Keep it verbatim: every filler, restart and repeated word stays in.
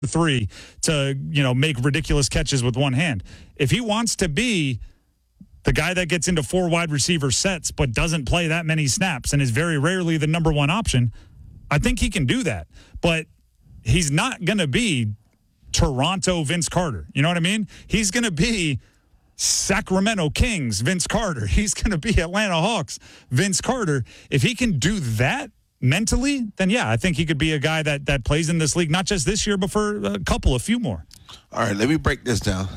three to, you know, make ridiculous catches with one hand. If he wants to be the guy that gets into four wide receiver sets but doesn't play that many snaps and is very rarely the number one option, I think he can do that. But he's not going to be Toronto Vince Carter. You know what I mean? He's going to be Sacramento Kings Vince Carter. He's going to be Atlanta Hawks Vince Carter. If he can do that mentally, then yeah, I think he could be a guy that that plays in this league, not just this year, but for a couple, a few more. All right, let me break this down.